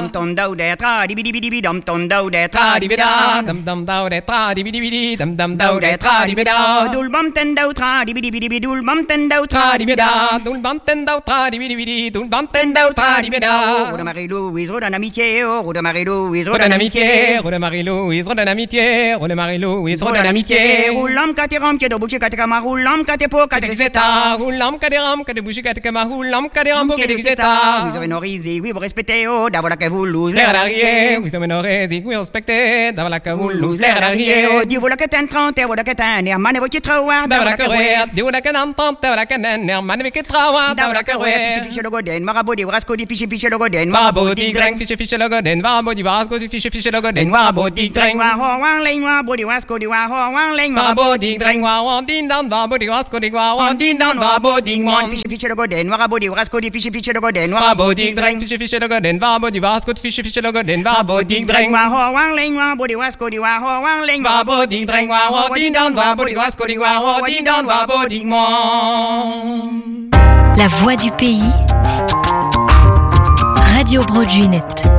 dum dum dau de tra di bidi bidi dum dum dau de tra di bida dum dum dau de tra di bidi bidi dum dum dau de tra di bida dul bum ten dau tra di bidi bidi dul bum ten dau tra di bida dul bum ten dau tra di bidi bidi dul bum ten dau tra di bida Route de Marie-Louise, route d'un amitié, route de Marie-Louise, route d'un amitié, route de Marie-Louise, route d'un amitié, route de Marie-Louise, route d'un amitié. Roulam kateram ke do bouche katekama roulam katepo katekiseta roulam kaderam ke de bouche katekama roulam kaderam ke katekiseta. Vous avez norizi, oui vous respectez oh d'avoir que vous lose l'air d'arrière. Vous avez norizi, oui respectez d'avoir que vous lose l'air d'arrière. Oh dis voilà que t'es 30, voilà que t'es nerman avec trawa d'avoir que ouais. Dis voilà que t'es 30, voilà que t'es nerman avec trawa d'avoir que ouais. Fiche le goden marabo di rasco di fiche le goden marabo di dreng fiche le goden marabo di rasco di fiche le goden marabo di dreng wa ho wang leng wa bodi rasco di wa ho wang leng marabo di dreng wa wa din dan wa bodi rasco di wa wa din dan wa bodi mon fiche le goden marabo di rasco di fiche le goden marabo di dreng fiche le goden marabo di rasco di fiche le goden marabo di dreng wa ho wang leng wa bodi rasco di wa ho wang leng marabo di dreng wa wa din dan wa bodi rasco di wa wa din dan wa bodi mon. La voix du pays, Radio Broadway Net.